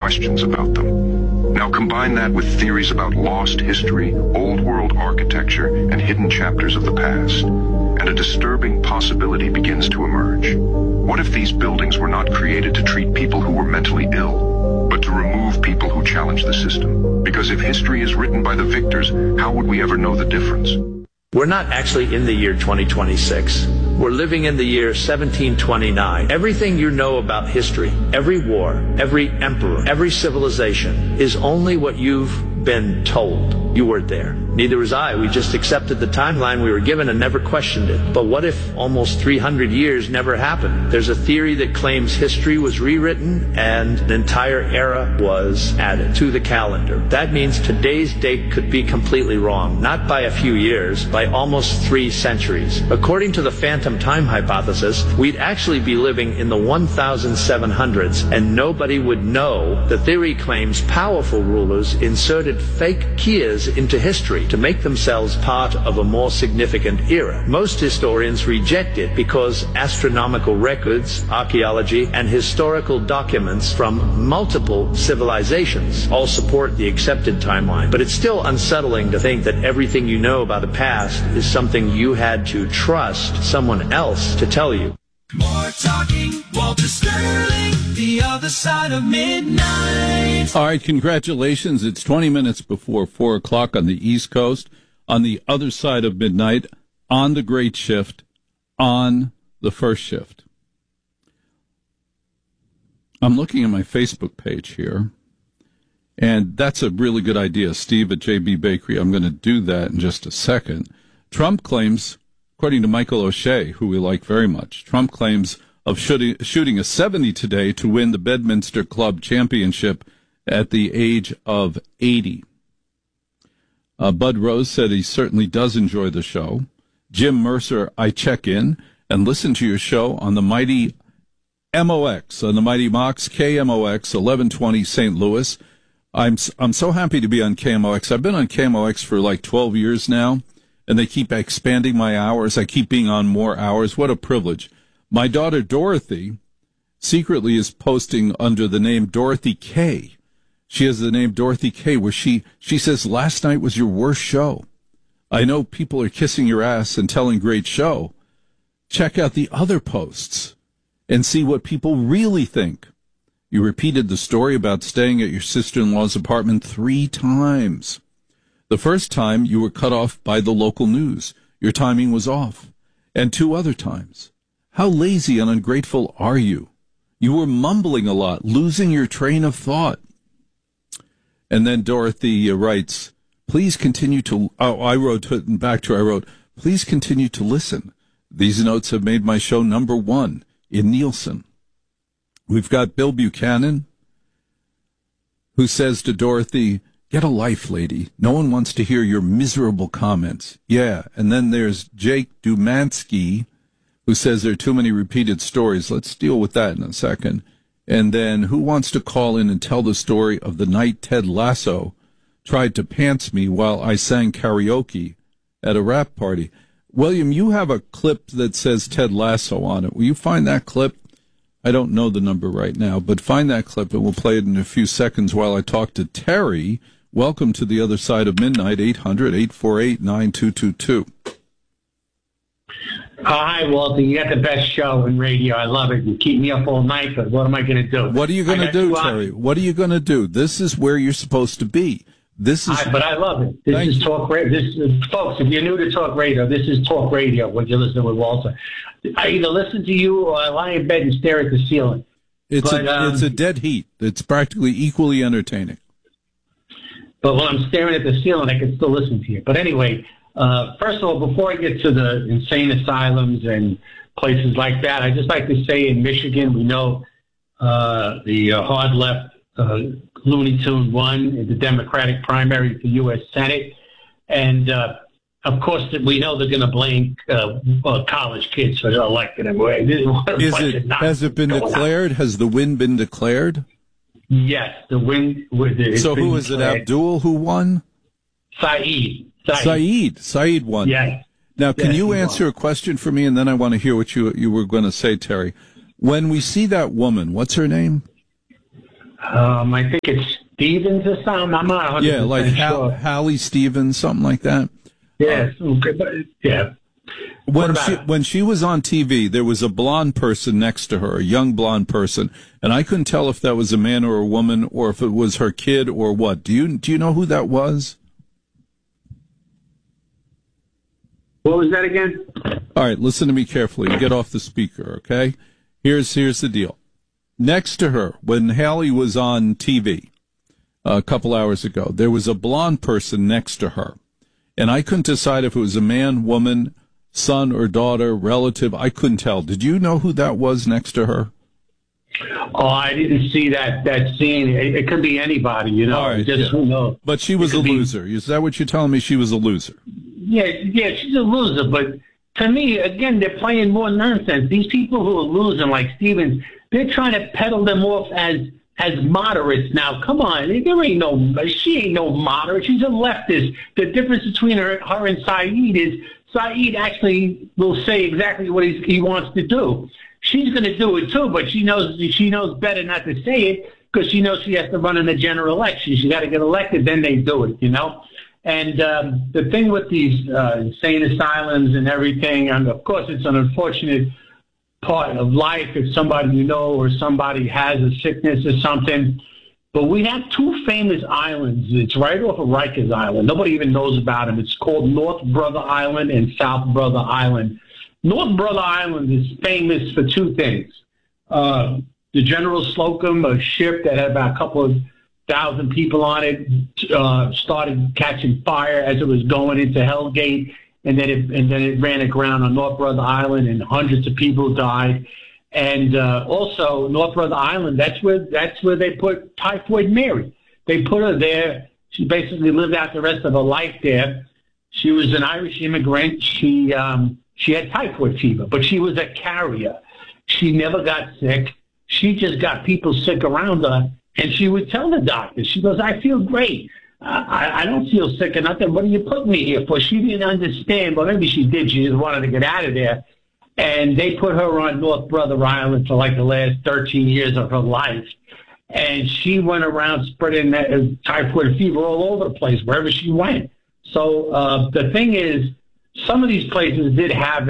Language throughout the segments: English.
questions about them. Now combine that with theories about lost history, old world architecture, and hidden chapters of the past, and a disturbing possibility begins to emerge. What if these buildings were not created to treat people who were mentally ill, but to remove people who challenge the system? Because if history is written by the victors, how would we ever know the difference? We're not actually in the year 2026. We're living in the year 1729. Everything you know about history, every war, every emperor, every civilization, is only what you've been told. You weren't there. Neither was I. We just accepted the timeline we were given and never questioned it. But what if almost 300 years never happened? There's a theory that claims history was rewritten and an entire era was added to the calendar. That means today's date could be completely wrong, not by a few years, by almost 3 centuries. According to the phantom time hypothesis, we'd actually be living in the 1700s and nobody would know. The theory claims powerful rulers inserted fake kias into history to make themselves part of a more significant era. Most historians reject it because astronomical records, archaeology, and historical documents from multiple civilizations all support the accepted timeline. But it's still unsettling to think that everything you know about the past is something you had to trust someone else to tell you. More talking, Walter Sterling, the other side of midnight. All right, congratulations. It's 20 minutes before 4 o'clock on the East Coast, on the other side of midnight, on the great shift, on the first shift. I'm looking at my Facebook page here, and that's a really good idea, Steve at JB Bakery. I'm going to do that in just a second. Trump claims, according to Michael O'Shea, who we like very much, Trump claims of shooting a 70 today to win the Bedminster Club Championship at the age of 80. Bud Rose said he certainly does enjoy the show. Jim Mercer, I check in and listen to your show on the mighty MOX, on the mighty Mox KMOX 1120 St. Louis. I'm so happy to be on KMOX. I've been on KMOX for like 12 years now, and they keep expanding my hours. I keep being on more hours. What a privilege. My daughter Dorothy secretly is posting under the name Dorothy K. She has the name Dorothy K, where she says, last night was your worst show. I know people are kissing your ass and telling great show. Check out the other posts and see what people really think. You repeated the story about staying at your sister-in-law's apartment 3 times. The first time you were cut off by the local news. Your timing was off. And 2 other times. How lazy and ungrateful are you? You were mumbling a lot, losing your train of thought. And then Dorothy writes, please continue to, I wrote, please continue to listen. These notes have made my show number 1 in Nielsen. We've got Bill Buchanan, who says to Dorothy, get a life, lady. No one wants to hear your miserable comments. Yeah, and then there's Jake Dumansky, who says there are too many repeated stories. Let's deal with that in a second. And then who wants to call in and tell the story of the night Ted Lasso tried to pants me while I sang karaoke at a rap party? William, you have a clip that says Ted Lasso on it. Will you find that clip? I don't know the number right now, but find that clip and we'll play it in a few seconds while I talk to Terry. Welcome to the other side of midnight, 800-848-9222. Hi, Walter. You got the best show in radio. I love it. You keep me up all night, but what am I going to do? What are you going to do, Terry? What are you going to do? This is where you're supposed to be. This is. But I love it. This is talk radio. Folks, if you're new to talk radio, this is talk radio when you listen with Walter. I either listen to you or I lie in bed and stare at the ceiling. It's a dead heat. It's practically equally entertaining. But when I'm staring at the ceiling, I can still listen to you. But anyway, first of all, before I get to the insane asylums and places like that, I'd just like to say in Michigan, we know the hard left Looney Tune won in the Democratic primary for U.S. Senate. And, of course, we know they're going to blame college kids for electing him. Has it been declared? Has the win been declared? Yes, the win. So who is it? Abdul who won? Saeed won. Yes. Now, can you answer a question for me, and then I want to hear what you were going to say, Terry. When we see that woman, what's her name? I think it's Stevens or something. I'm not 100% Yeah, like sure. Hallie Stevens, something like that. Yes. Okay, but, yeah. When she was on TV, there was a blonde person next to her, a young blonde person, and I couldn't tell if that was a man or a woman, or if it was her kid or what. Do you know who that was? What was that again? All right, listen to me carefully. Get off the speaker, okay? Here's the deal. Next to her, when Hallie was on TV a couple hours ago, there was a blonde person next to her, and I couldn't decide if it was a man, woman, son or daughter, relative. I couldn't tell. Did you know who that was next to her? Oh, I didn't see that scene. It could be anybody, you know. All right, just who knows. But she was a loser. Is that what you're telling me? She was a loser. Yeah, she's a loser. But to me, again, they're playing more nonsense. These people who are losing, like Stevens, they're trying to peddle them off as moderates now. Come on, she ain't no moderate. She's a leftist. The difference between her and Saeed is Saeed actually will say exactly what he wants to do. She's going to do it too, but she knows better not to say it because she knows she has to run in the general election. She got to get elected, then they do it, you know. And the thing with these insane asylums and everything, and of course it's an unfortunate part of life if somebody you know or somebody has a sickness or something. But we have two famous islands. It's right off of Rikers Island. Nobody even knows about them. It's called North Brother Island and South Brother Island. North Brother Island is famous for two things. The General Slocum, a ship that had about a couple of thousand people on it, started catching fire as it was going into Hell Gate, and then it ran aground on North Brother Island, and hundreds of people died. And also North Brother Island, that's where they put Typhoid Mary. They put her there. She basically lived out the rest of her life there. She was an Irish immigrant. She had typhoid fever, but she was a carrier. She never got sick. She just got people sick around her, and she would tell the doctor, she goes, I feel great. I don't feel sick or nothing. What are you putting me here for? She didn't understand. Well, maybe she did. She just wanted to get out of there. And they put her on North Brother Island for like the last 13 years of her life. And she went around spreading that typhoid fever all over the place, wherever she went. So the thing is, some of these places did have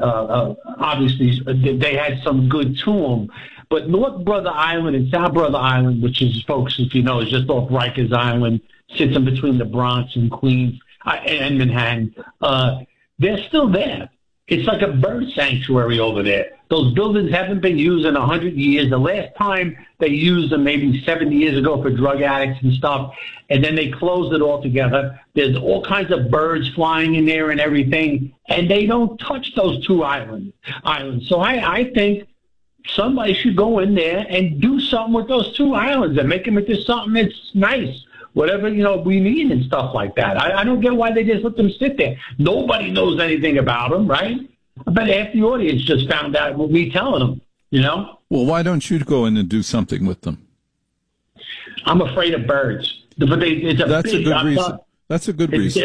obviously, they had some good to them. But North Brother Island and South Brother Island, which is, folks, if you know, is just off Rikers Island, sits in between the Bronx and Queens and Manhattan, they're still there. It's like a bird sanctuary over there. Those buildings haven't been used in 100 years. The last time they used them maybe 70 years ago for drug addicts and stuff, and then they closed it all together. There's all kinds of birds flying in there and everything, and they don't touch those two islands. So I think somebody should go in there and do something with those two islands and make them into something that's nice. Whatever, you know, we need and stuff like that. I don't get why they just let them sit there. Nobody knows anything about them, right? I bet half the audience just found out what we telling them, you know? Well, why don't you go in and do something with them? I'm afraid of birds. But That's a good reason. That's a good reason.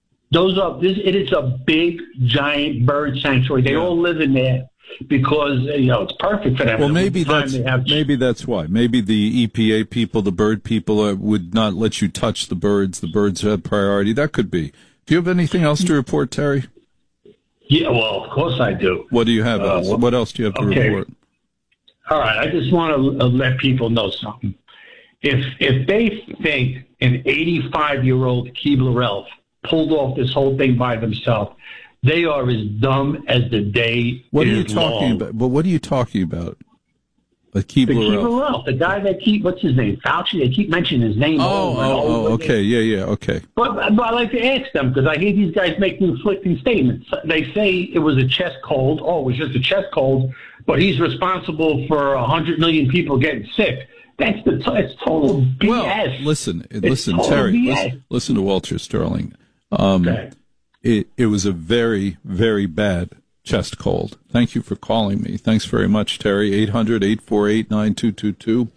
It is a big, giant bird sanctuary. They all live in there because, you know, it's perfect for them. Well, maybe that's why. Maybe the EPA people, the bird people, would not let you touch the birds. The birds have priority. That could be. Do you have anything else to report, Terry? Yeah, well, of course I do. What do you have else? What else do you have to report? All right, I just want to let people know something. If they think an 85-year-old Keebler Elf pulled off this whole thing by themselves, they are as dumb as the day What are you is talking long. about? But what are you talking about? A Keebler Elf? Keebler Elf, the guy that what's his name? Fauci. They keep mentioning his name. Okay, yeah, okay. But I like to ask them because I hear these guys make conflicting statements. They say it was a chest cold. Oh, it was just a chest cold, but he's responsible for 100 million people getting sick. That's total BS. Well, listen, Terry. Listen to Walter Sterling. Okay. It was a very, very bad chest cold. Thank you for calling me. Thanks very much, Terry. 800-848-9222.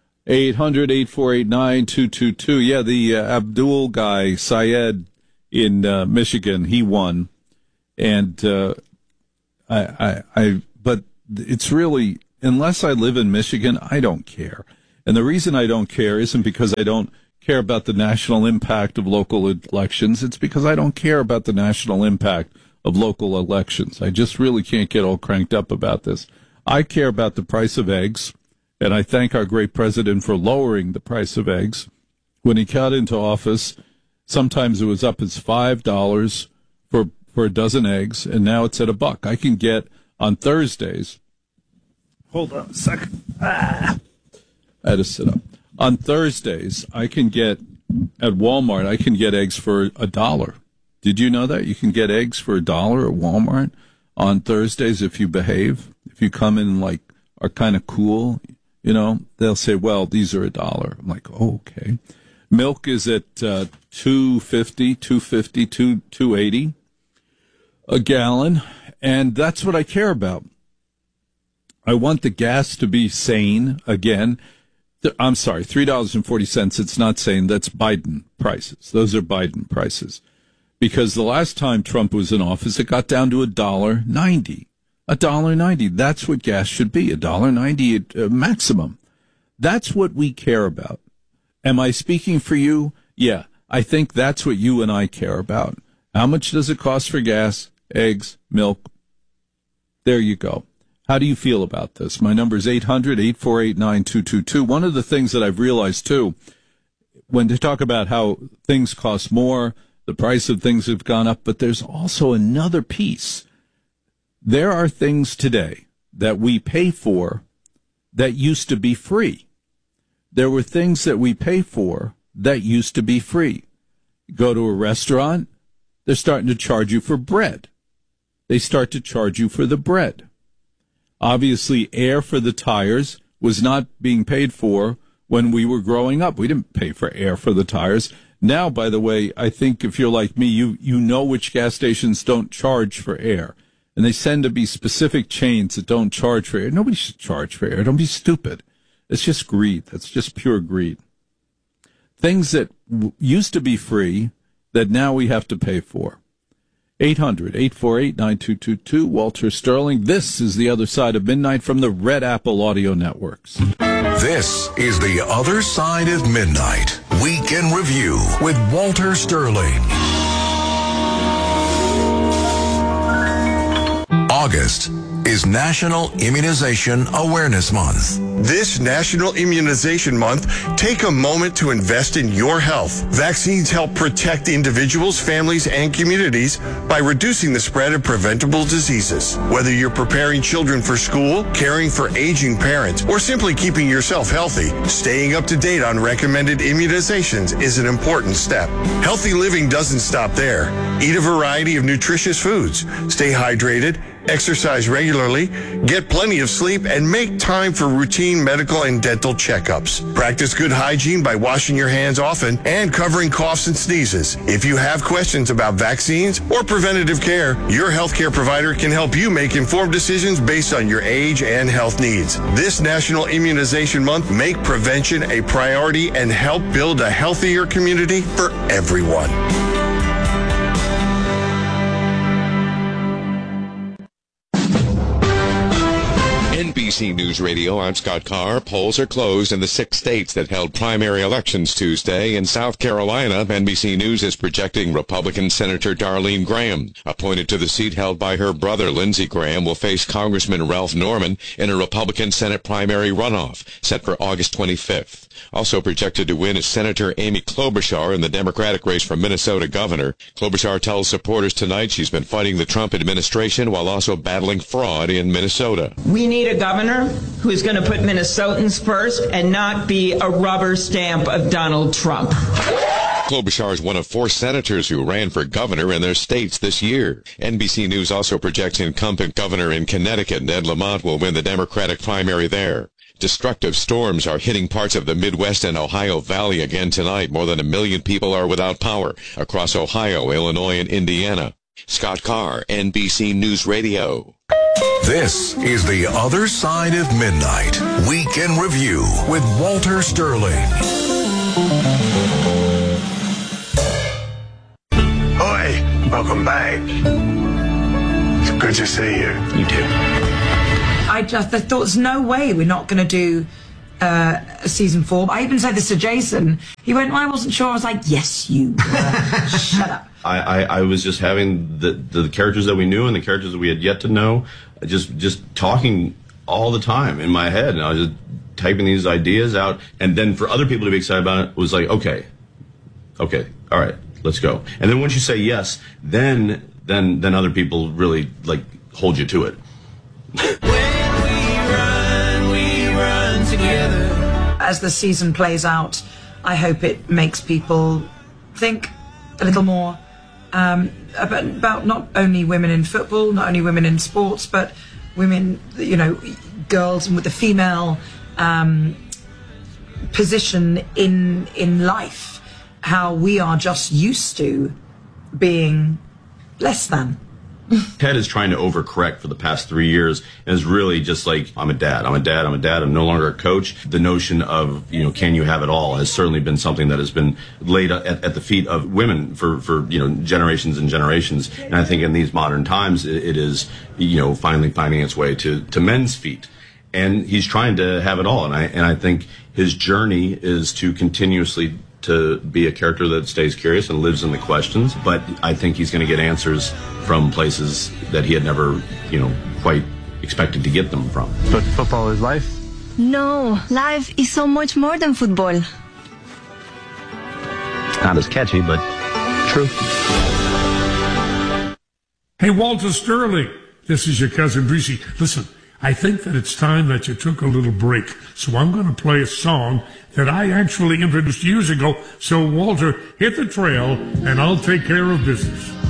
800-848-9222. Yeah, the Abdul guy, Syed in Michigan, he won. And but it's really, unless I live in Michigan, I don't care. And the reason I don't care isn't because I don't care about the national impact of local elections. It's because I don't care about the national impact of local elections. I just really can't get all cranked up about this. I care about the price of eggs, and I thank our great president for lowering the price of eggs. When he got into office, sometimes it was up as $5 for a dozen eggs, and now it's at $1. I can get on Thursdays. Hold on a second. I had to sit up. On Thursdays, I can get at Walmart. I can get eggs for $1. Did you know that you can get eggs for $1 at Walmart on Thursdays if you behave? If you come in like are kind of cool, you know, they'll say, "Well, these are $1." I'm like, "Oh, okay." Milk is at $2.50, $2.80 a gallon, and that's what I care about. I want the gas to be sane again. I'm sorry, $3.40. It's not sane. That's Biden prices. Those are Biden prices. Because the last time Trump was in office, it got down to $1.90. $1.90. That's what gas should be, $1.90 maximum. That's what we care about. Am I speaking for you? Yeah, I think that's what you and I care about. How much does it cost for gas, eggs, milk? There you go. How do you feel about this? My number is 800-848-9222. One of the things that I've realized, too, when to talk about how things cost more, the price of things have gone up, but there's also another piece. There are things today that we pay for that used to be free. There were things that we pay for that used to be free. Go to a restaurant, they're starting to charge you for bread. They start to charge you for the bread. Obviously, air for the tires was not being paid for when we were growing up. We didn't pay for air for the tires. Now, by the way, I think if you're like me, you know which gas stations don't charge for air. And they tend to be specific chains that don't charge for air. Nobody should charge for air. Don't be stupid. It's just greed. That's just pure greed. Things that used to be free that now we have to pay for. 800-848-9222. Walter Sterling. This is The Other Side of Midnight from the Red Apple Audio Networks. This is The Other Side of Midnight. Weekend Review with Walter Sterling. August is National Immunization Awareness Month. This National Immunization Month, take a moment to invest in your health. Vaccines help protect individuals, families, and communities by reducing the spread of preventable diseases. Whether you're preparing children for school, caring for aging parents, or simply keeping yourself healthy, staying up to date on recommended immunizations is an important step. Healthy living doesn't stop there. Eat a variety of nutritious foods, stay hydrated, exercise regularly, get plenty of sleep, and make time for routine medical and dental checkups. Practice good hygiene by washing your hands often and covering coughs and sneezes. If you have questions about vaccines or preventative care, your healthcare provider can help you make informed decisions based on your age and health needs. This National Immunization Month, make prevention a priority and help build a healthier community for everyone. NBC News Radio, I'm Scott Carr. Polls are closed in the 6 states that held primary elections Tuesday. In South Carolina, NBC News is projecting Republican Senator Darlene Graham, appointed to the seat held by her brother Lindsey Graham, will face Congressman Ralph Norman in a Republican Senate primary runoff set for August 25th. Also projected to win is Senator Amy Klobuchar in the Democratic race for Minnesota governor. Klobuchar tells supporters tonight she's been fighting the Trump administration while also battling fraud in Minnesota. We need a governor who is going to put Minnesotans first and not be a rubber stamp of Donald Trump. Klobuchar is one of 4 senators who ran for governor in their states this year. NBC News also projects incumbent governor in Connecticut, Ned Lamont, will win the Democratic primary there. Destructive storms are hitting parts of the Midwest and Ohio Valley again tonight. More than 1 million people are without power across Ohio, Illinois, and Indiana. Scott Carr, NBC News Radio. This is The Other Side of Midnight. Weekend Review with Walter Sterling. Oi, welcome back. It's good to see you. You too. I thought there's no way we're not going to do season 4. I even said this to Jason. He went, well, I wasn't sure. I was like, yes, you were. Shut up. I was just having the characters that we knew and the characters that we had yet to know, just talking all the time in my head. And I was just typing these ideas out. And then for other people to be excited about it was like, okay, all right, let's go. And then once you say yes, then other people really like hold you to it. When we run together. As the season plays out, I hope it makes people think a little more about not only women in football, not only women in sports, but women, girls with the female position in life, how we are just used to being less than. Ted is trying to overcorrect for the past 3 years and is really just like, I'm a dad, I'm no longer a coach. The notion of, can you have it all has certainly been something that has been laid at the feet of women for generations and generations. And I think in these modern times, it is, finally finding its way to men's feet. And he's trying to have it all. And I think his journey is to continuously to be a character that stays curious and lives in the questions. But I think he's going to get answers from places that he had never, quite expected to get them from. But football is life? No, life is so much more than football. Not as catchy, but true. Hey, Walter Sterling, this is your cousin Reese. Listen, I think that it's time that you took a little break. So I'm going to play a song that I actually introduced years ago. So, Walter, hit the trail, and I'll take care of business.